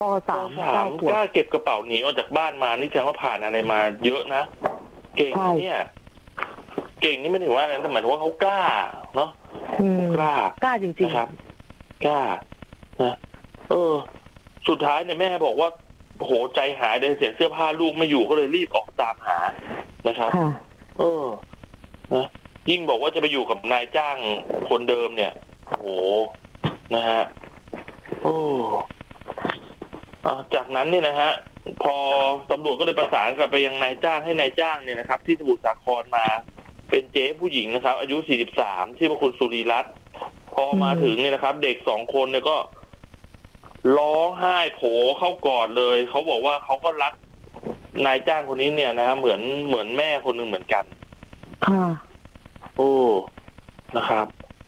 ป.3 9 ขวบกล้าเก็บกระเป๋าหนีออกจากบ้านมานี่แสดงว่าผ่านอะไรมาเยอะนะเก่งเนี่ยเก่งนี่ไม่ถึงว่าอะไรแต่หมายถึงว่าเขากล้าเนาะกล้าจริงๆครับกล้านะสุดท้ายเนี่ยแม่บอกว่าโหใจหายเลยเสียเสื้อผ้าลูกไม่อยู่ก็เลยรีบออกตามหานะครับนะยิ่งบอกว่าจะไปอยู่กับนายจ้างคนเดิมเนี่ยโหนะฮะจากนั้นเนี่ยนะฮะพอตำรวจก็เลยประสานกลับไปยังนายจ้างให้นายจ้างเนี่ยนะครับที่สมุทรสาครมาเป็นเจ๊ผู้หญิงนะครับอายุ43ชื่อว่าคุณสุรีรัตน์พอมาถึงเนี่ยนะครับเด็ก2 คนเนี่ยก็ร้องไห้โผเข้ากอดเลยเขาบอกว่าเขาก็รักนายจ้างคนนี้เนี่ยนะเหมือนแม่คนหนึ่งเหมือนกันนะครับ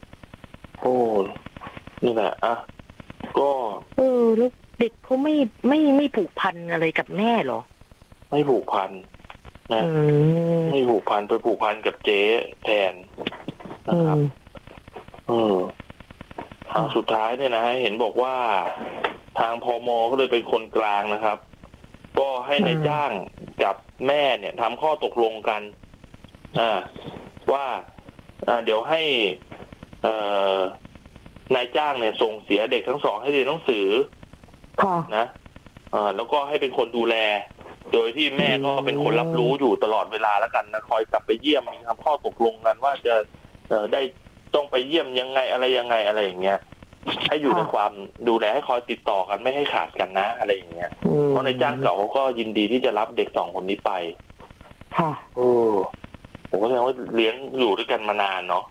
นี่แหละก็แล้วเด็กเขาไม่ผูกพันอะไรกับแม่หรอไม่ผูกพันนะไม่ผูกพันไปผูกพันกับเจ๊แทนนะครับสุดท้ายเนี่ยนะเห็นบอกว่าทางพม.ก็เลยเป็นคนกลางนะครับก็ให้นายจ้างกับแม่เนี่ยทำข้อตกลงกันว่าเดี๋ยวให้นายจ้างเนี่ยส่งเสียเด็กทั้ง2ให้เรียนหนังสือนะแล้วก็ให้เป็นคนดูแลโดยที่แม่ก็เป็นคนรับรู้อยู่ตลอดเวลาแล้วกันนะคอยกลับไปเยี่ยมทำข้อตกลงกันว่าจะได้ต้องไปเยี่ยมยังไงอะไรอย่างเงี้ยให้อยู่ในความดูแลให้คอยติดต่อกันไม่ให้ขาดกันนะอะไรอย่างเงี้ยเพราะนายจ้างเก่าเขาก็ยินดีที่จะรับเด็ก2 คนนี้ไปผมก็แสดงว่าเลี้ยงอยู่ด้วยกันมานานเนาะ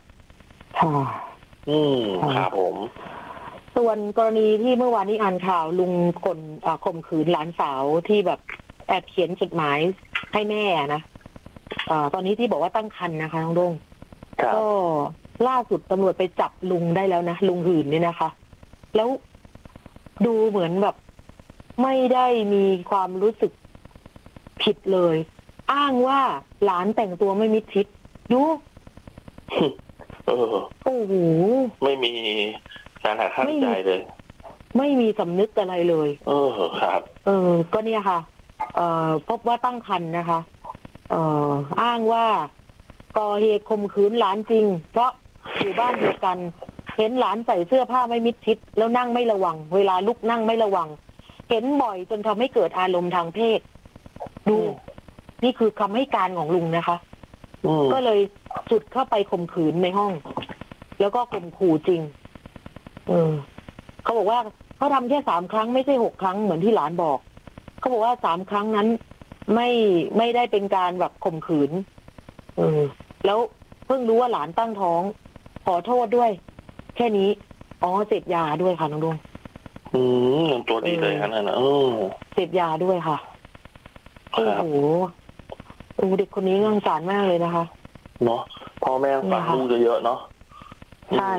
ครับผมส่วนกรณีที่เมื่อวานนี้อ่านข่าวลุงคนข่มขืนหลานสาวที่แบบแอบเขียนจดหมายให้แม่นะตอนนี้ที่บอกว่าตั้งครรภ์นะคะน้องดงก็ล่าสุดตำรวจไปจับลุงได้แล้วนะลุงหื่นเนี่ยนะคะแล้วดูเหมือนแบบไม่ได้มีความรู้สึกผิดเลยอ้างว่าหลานแต่งตัวไม่มิดชิดดูโอ้โหไม่มีการหักห้ามใจเลยไม่มีสำนึกอะไรเลยครับก็เนี่ยค่ะพบว่าตั้งครรภ์นะคะอ้างว่าก่อเหตุข่มขืนหลานจริงเพราะอยู่บ้านเดียวกันเห็นหลานใส่เสื้อผ้าไม่มิดชิดแล้วนั่งไม่ระวังเวลาลุกนั่งไม่ระวังเห็นบ่อยจนทำให้เกิดอารมณ์ทางเพศดูนี่คือคำให้การของลุงนะคะก็เลยจุดเข้าไปข่มขืนในห้องแล้วก็ข่มขู่จริงเขาบอกว่าเขาทำแค่3 ครั้งไม่ใช่6 ครั้งเหมือนที่หลานบอกเขาบอกว่า3 ครั้งนั้นไม่ได้เป็นการแบบข่มขืนแล้วเพิ่งรู้ว่าหลานตั้งท้องขอโทษด้วยแค่นี้เสพยาด้วยค่ะน้องดวงตัวดีเลยขนาดนั้นเสพยาด้วยค่ะโอ้โหเด็กคนนี้น่าสงสารมากเลยนะคะเนาะพ่อแม่ฝากลูกเยอะๆเนาะใช่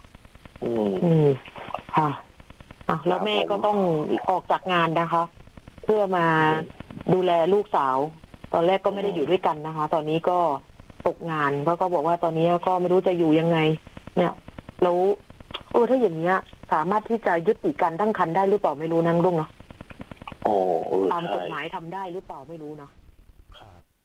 ค่ะแล้วแม่ก็ต้องออกจากงานนะคะเพื่อมาดูแลลูกสาวตอนแรกก็ไม่ได้อยู่ด้วยกันนะคะตอนนี้ก็ตกงานก็บอกว่าตอนนี้ก็ไม่รู้จะอยู่ยังไงเนี่ยแล้วถ้าอย่างเงี้ยสามารถที่จะยุติการตั้งครรภ์ได้หรือเปล่าไม่รู้นะลุงเนาะตามกฎหมายทำได้หรือเปล่าไม่รู้เนาะ